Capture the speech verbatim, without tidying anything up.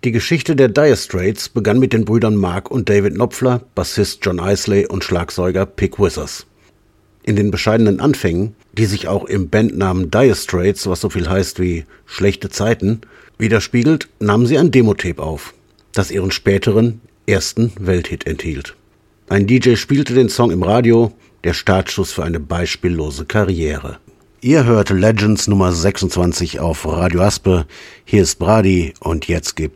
Die Geschichte der Dire Straits begann mit den Brüdern Mark und David Knopfler, Bassist John Isley und Schlagzeuger Pig Withers. In den bescheidenen Anfängen, die sich auch im Bandnamen Dire Straits, was so viel heißt wie schlechte Zeiten, widerspiegelt, nahmen sie ein Demo-Tape auf, das ihren späteren ersten Welthit enthielt. Ein D J spielte den Song im Radio, der Startschuss für eine beispiellose Karriere. Ihr hört Legends Nummer sechsundzwanzig auf Radio Aspe. Hier ist Brady und jetzt gibt's